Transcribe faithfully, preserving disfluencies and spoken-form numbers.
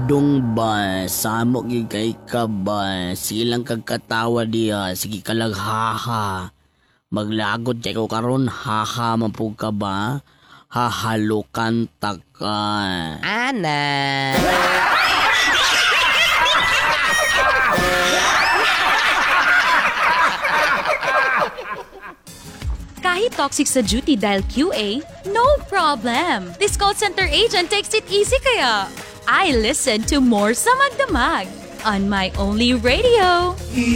Dong ba, samo gyud kay ka ba, silang kagkatawa diya, sige ka lang haha. Maglagot kay ko karon haha mampug ka ba, hahalukan ta ka. Ana. Kahit toxic sa duty dahil Q A, no problem. This call center agent takes it easy kaya. I listen to more sa Magdamag on my only radio.